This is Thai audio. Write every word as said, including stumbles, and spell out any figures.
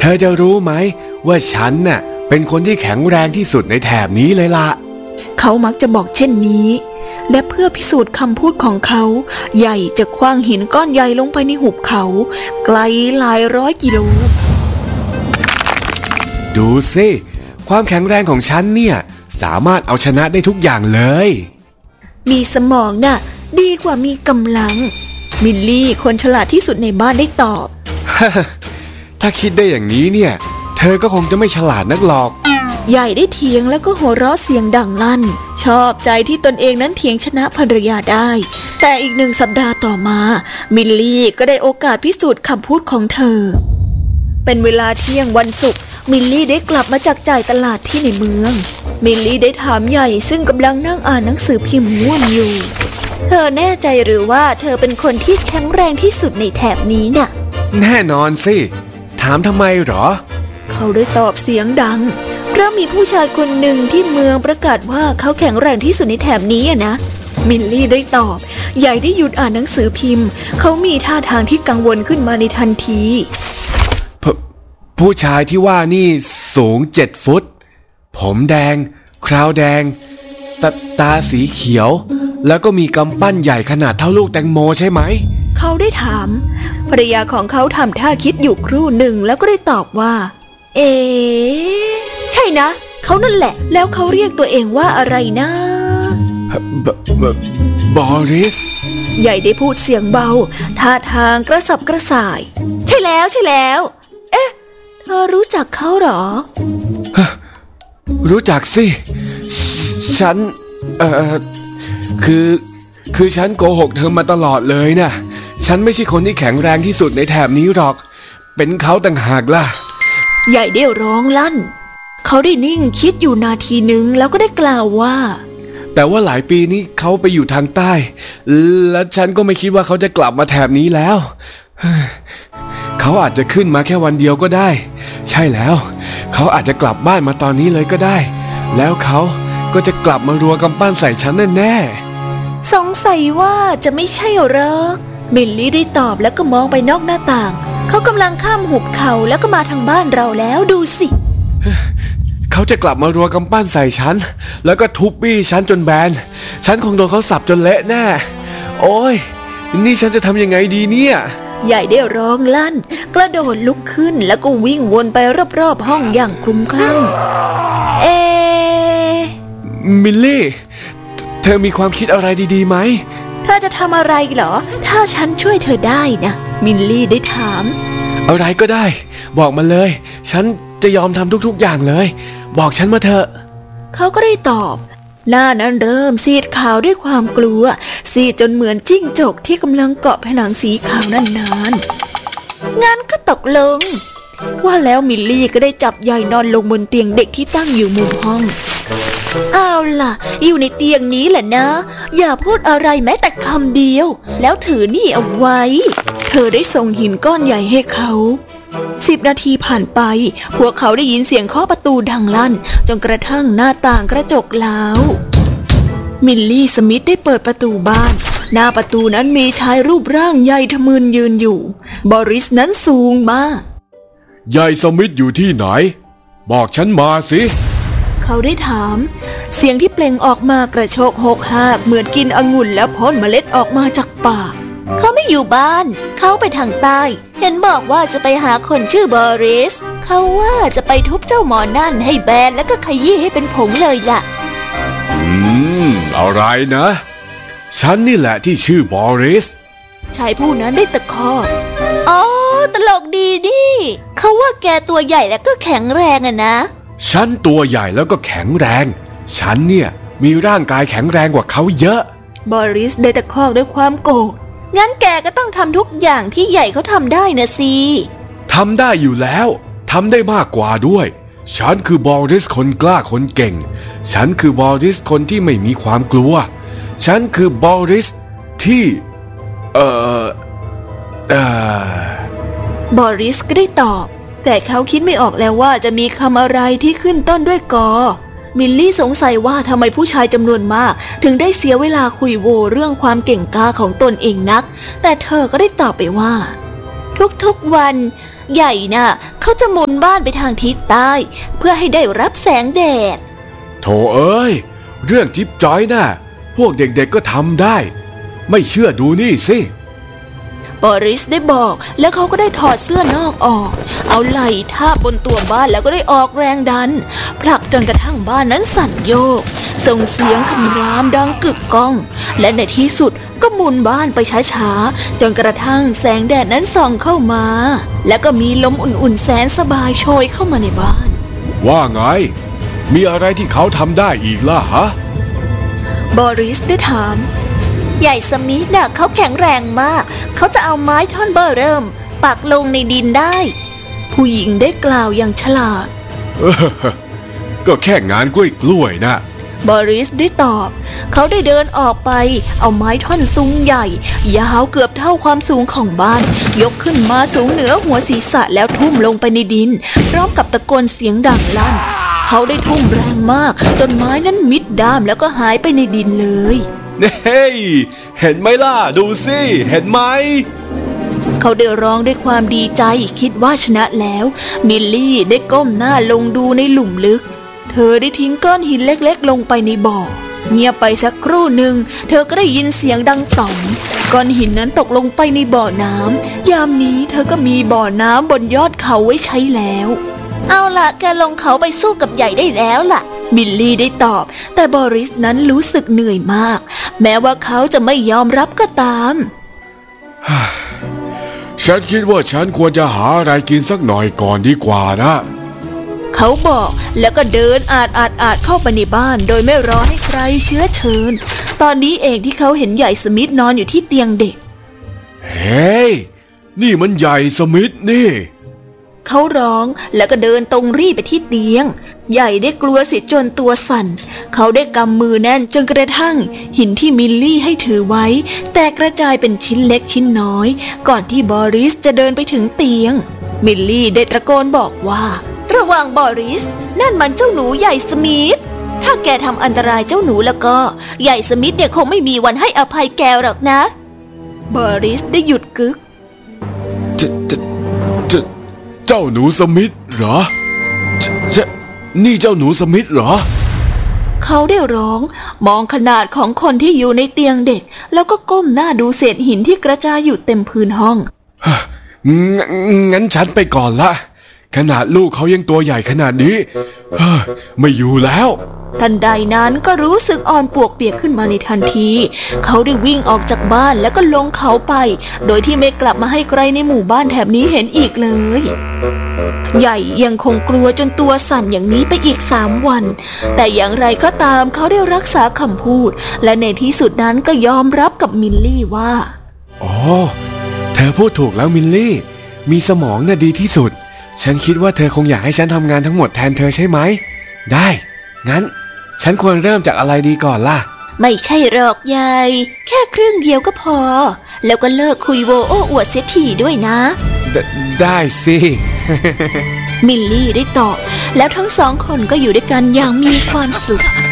อจะรู้ไหมว่าฉันน่ะเป็นคนที่แข็งแรงที่สุดในแถบนี้เลยล่ะเขามักจะบอกเช่นนี้และเพื่อพิสูจน์คำพูดของเขาใหญ่จะขว้างหินก้อนใหญ่ลงไปในหุบเขาไกลหลายร้อยกิโลดูสิความแข็งแรงของฉันเนี่ยสามารถเอาชนะได้ทุกอย่างเลยมีสมองน่ะดีกว่ามีกำลังมิลลี่คนฉลาดที่สุดในบ้านได้ตอบถ้าคิดได้อย่างนี้เนี่ยเธอก็คงจะไม่ฉลาดนักหรอกใหญ่ได้เถียงแล้วก็หัวเราะเสียงดังลั่นชอบใจที่ตนเองนั้นเถียงชนะภรรยาได้แต่อีกหนึ่งสัปดาห์ต่อมามิลลี่ก็ได้โอกาสพิสูจน์คำพูดของเธอเป็นเวลาเที่ยงวันศุกร์มิลลี่ได้กลับมาจากจ่ายตลาดที่ในเมืองมิลลี่ได้ถามใหญ่ซึ่งกำลังนั่งอ่านหนังสือพิมพ์ง่วนอยู่เธอแน่ใจหรือว่าเธอเป็นคนที่แข็งแรงที่สุดในแถบนี้น่ะแน่นอนสิถามทำไมหรอเขาได้ตอบเสียงดังเพราะมีผู้ชายคนหนึ่งที่เมืองประกาศว่าเขาแข็งแรงที่สุดในแถบนี้อะนะมิลลี่ได้ตอบใหญ่ได้หยุดอ่านหนังสือพิมพ์เขามีท่าทางที่กังวลขึ้นมาในทันทีผู้ชายที่ว่านี่สูงเจ็ดฟุตผมแดงคราวแดงตาตาสีเขียวแล้วก็มีกำปั้นใหญ่ขนาดเท่าลูกแตงโมใช่ไหมเขาได้ถามภรรยาของเขาทำท่าคิดอยู่ครู่หนึ่งแล้วก็ได้ตอบว่าเอ๋ใช่นะเขานั่นแหละแล้วเขาเรียกตัวเองว่าอะไรนะบอริสใหญ่ได้พูดเสียงเบาท่าทางกระสับกระส่ายใช่แล้วใช่แล้วเอ๊ะเธอรู้จักเขาหรอรู้จักสิฉันเอ่อคือคือฉันโกหกเธอมาตลอดเลยนะฉันไม่ใช่คนที่แข็งแรงที่สุดในแถบนี้หรอกเป็นเขาต่างหากล่ะใหญ่ได้ร้องลั่นเขาได้นิ่งคิดอยู่นาทีหนึ่งแล้วก็ได้กล่าวว่าแต่ว่าหลายปีนี้เขาไปอยู่ทางใต้และฉันก็ไม่คิดว่าเขาจะกลับมาแถบนี้แล้วเขาอาจจะขึ้นมาแค่วันเดียวก็ได้ใช่แล้วเขาอาจจะกลับบ้านมาตอนนี้เลยก็ได้แล้วเขาก็จะกลับมารัวกำปั้นใส่ฉันแน่ๆสงสัยว่าจะไม่ใช่หรอกมิลลี่ได้ตอบแล้วก็มองไปนอกหน้าต่างเขากำลังข้ามหุบเขาแล้วก็มาทางบ้านเราแล้วดูสิเขาจะกลับมารัวกำปั้นใส่ฉันแล้วก็ทุบบี้ฉันจนแบนฉันคงโดนเขาสับจนเละแน่โอ้ยนี่ฉันจะทำยังไงดีเนี่ยใหญ่ได้ร้องลั่นกระโดดลุกขึ้นแล้วก็วิ่งวนไปรอบๆห้องอย่างคลุ้มคลั่งเอมิลลี่เธอมีความคิดอะไรดีๆไหมเธอจะทำอะไรเหรอถ้าฉันช่วยเธอได้นะมิลลี่ได้ถามอะไรก็ได้บอกมาเลยฉันจะยอมทำทุกๆอย่างเลยบอกฉันมาเถอะเขาก็ได้ตอบหน้านั้นเริ่มซีดขาวด้วยความกลัวซีดจนเหมือนจิ้งจกที่กำลังเกาะผนังสีขาวนานๆงั้นก็ตกลงว่าแล้วมิลลี่ก็ได้จับใหญ่นอนลงบนเตียงเด็กที่ตั้งอยู่มุมห้องเอาล่ะอยู่ในเตียงนี้แหละนะอย่าพูดอะไรแม้แต่คำเดียวแล้วถือนี่เอาไว้เธอได้ส่งหินก้อนใหญ่ให้เขาสิบนาทีผ่านไปพวกเขาได้ยินเสียงเคาะประตูดังลั่นจนกระทั่งหน้าต่างกระจกล้าวมิลลี่สมิธได้เปิดประตูบ้านหน้าประตูนั้นมีชายรูปร่างใหญ่ทะมึนยืนอยู่บอริสนั้นสูงมากยายสมิธอยู่ที่ไหนบอกฉันมาสิเขาได้ถามเสียงที่เปล่งออกมากระโชกหกหากเหมือนกินองุ่นแล้วพ่นเมล็ดออกมาจากปากเขาไม่อยู่บ้านเขาไปทางใต้เห็นบอกว่าจะไปหาคนชื่อบอริสเขาว่าจะไปทุบเจ้าหมอนั่นให้แบนแล้วก็ขยี้ให้เป็นผงเลยล่ะอืมอะไรนะฉันนี่แหละที่ชื่อบอริสชายผู้นั้นได้ตะคอกอ๋อตลกดีดิเขาว่าแกตัวใหญ่แล้วก็แข็งแรงอะนะฉันตัวใหญ่แล้วก็แข็งแรงฉันเนี่ยมีร่างกายแข็งแรงกว่าเขาเยอะบอริสได้ตะคอกด้วยความโกรธงั้นแกก็ต้องทำทุกอย่างที่ใหญ่เขาทำได้นะสิทำได้อยู่แล้วทำได้มากกว่าด้วยฉันคือบอริสคนกล้าคนเก่งฉันคือบอริสคนที่ไม่มีความกลัวฉันคือบอริสที่เอ่อเอ่อบอริสก็ได้ตอบแต่เขาคิดไม่ออกแล้วว่าจะมีคำอะไรที่ขึ้นต้นด้วยกอมิลลี่สงสัยว่าทำไมผู้ชายจำนวนมากถึงได้เสียเวลาคุยโวเรื่องความเก่งกาจของตนเองนักแต่เธอก็ได้ตอบไปว่าทุกๆวันใหญ่น่ะเขาจะหมุนบ้านไปทางทิศใต้เพื่อให้ได้รับแสงแดดโถเอ้ยเรื่องจิ๊บจ้อยน่ะพวกเด็กๆก็ทำได้ไม่เชื่อดูนี่สิบอริสได้บอกแล้วเขาก็ได้ถอดเสื้อนอกออกเอาไหล่ทาบบนตัวบ้านแล้วก็ได้ออกแรงดันผลักจนกระทั่งบ้านนั้นสั่นโยกส่งเสียงคำรามดังกึกก้องและในที่สุดก็หมุนบ้านไปช้าๆจนกระทั่งแสงแดดนั้นส่องเข้ามาแล้วก็มีลมอุ่นๆแสนสบายโชยเข้ามาในบ้านว่าไงมีอะไรที่เขาทำได้อีกล่ะฮะบอริสได้ถามใหญ่สมิธน่ะเขาแข็งแรงมากเขาจะเอาไม้ท่อนเบอร์เริ่มปักลงในดินได้ผู้หญิงได้กล่าวอย่างฉลาดก็แค่งานกล้วยกล้วยนะบอริสได้ตอบเขาได้เดินออกไปเอาไม้ท่อนสูงใหญ่ยาวเกือบเท่าความสูงของบ้านยกขึ้นมาสูงเหนือหัวศีรษะแล้วทุ่มลงไปในดินพร้อมกับตะโกนเสียงดังลั่นเขาได้ทุ่มแรงมากจนไม้นั้นมิดด้ามแล้วก็หายไปในดินเลยเฮ้ยเห็นไหมล่ะดูสิเห็นไหมเขาได้ร้องด้วยความดีใจคิดว่าชนะแล้วมิลลี่ได้ก้มหน้าลงดูในหลุมลึกเธอได้ทิ้งก้อนหินเล็กๆลงไปในบ่อเงียบไปสักครู่หนึ่งเธอก็ได้ยินเสียงดังต่อมก้อนหินนั้นตกลงไปในบ่อน้ำยามนี้เธอก็มีบ่อน้ำบนยอดเขาไว้ใช้แล้วเอาล่ะแกลงเขาไปสู้กับใหญ่ได้แล้วล่ะบิลลี่ได้ตอบแต่บอริสนั้นรู้สึกเหนื่อยมากแม้ว่าเขาจะไม่ยอมรับก็ตามฉันคิดว่าฉันควรจะหาอะไรกินสักหน่อยก่อนดีกว่านะเขาบอกแล้วก็เดินอาดอาดอาดเข้าไปในบ้านโดยไม่รอให้ใครเชื้อเชิญตอนนี้เองที่เขาเห็นใหญ่สมิธนอนอยู่ที่เตียงเด็กเฮ้ยนี่มันใหญ่สมิธนี่เขาร้องแล้วก็เดินตรงรีไปที่เตียงใหญ่ได้กลัวเสียจนตัวสั่นเขาได้กำมือแน่นจนกระทั่งหินที่มิลลี่ให้ถือไว้แตกกระจายเป็นชิ้นเล็กชิ้นน้อยก่อนที่บอริสจะเดินไปถึงเตียงมิลลี่ได้ตะโกนบอกว่าระวังบอริสนั่นมันเจ้าหนูใหญ่สมิธถ้าแกทำอันตรายเจ้าหนูแล้วก็ใหญ่สมิธเด็กคงไม่มีวันให้อภัยแกหรอกนะบอริสได้หยุดกึกจะจะจะเจ้าหนูสมิธเหรอจะนี่เจ้าหนูสมิธเหรอเขาได้ร้องมองขนาดของคนที่อยู่ในเตียงเด็กแล้วก็ก้มหน้าดูเศษหินที่กระจายอยู่เต็มพื้นห้องงั้นฉันไปก่อนละขนาดลูกเขายังตัวใหญ่ขนาดนี้ไม่อยู่แล้วทันใดนั้นก็รู้สึกอ่อนปวกเปียกขึ้นมาในทันทีเขาได้วิ่งออกจากบ้านแล้วก็ลงเขาไปโดยที่ไม่กลับมาให้ใครในหมู่บ้านแถบนี้เห็นอีกเลยใหญ่ยังคงกลัวจนตัวสั่นอย่างนี้ไปอีกสามวันแต่อย่างไรก็ตามเขาได้รักษาคำพูดและในที่สุดนั้นก็ยอมรับกับมิลลี่ว่าอ๋อเธอพูดถูกแล้วมิลลี่มีสมองน่ะดีที่สุดฉันคิดว่าเธอคงอยากให้ฉันทำงานทั้งหมดแทนเธอใช่ไหมได้งั้นฉันควรเริ่มจากอะไรดีก่อนล่ะไม่ใช่หรอกยายแค่ครึ่งเดียวก็พอแล้วก็เลิกคุยโวโอ้อวดเสียทีด้วยนะได้สิมิลลี่ได้ตอบแล้วทั้งสองคนก็อยู่ด้วยกันอย่างมีความสุข